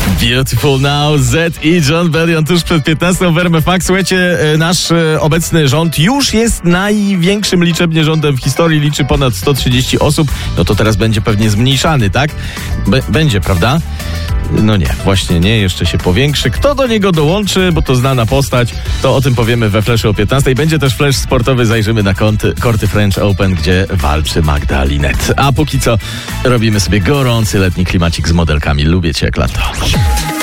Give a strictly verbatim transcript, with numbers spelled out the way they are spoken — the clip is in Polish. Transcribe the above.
Beautiful Now, Z i John Bellion tuż przed piętnastą w R M F Max. Słuchajcie, nasz obecny rząd już jest największym liczebnie rządem w historii, liczy ponad sto trzydzieści osób. No to teraz będzie pewnie zmniejszany, tak? B- będzie, prawda? No nie, właśnie nie, jeszcze się powiększy. Kto do niego dołączy, bo to znana postać, to o tym powiemy we Flashu o piętnastej. Będzie też flash sportowy, zajrzymy na konty, korty French Open, gdzie walczy Magda Linette. A póki co robimy sobie gorący letni klimacik z modelkami. Lubię cię jak lato.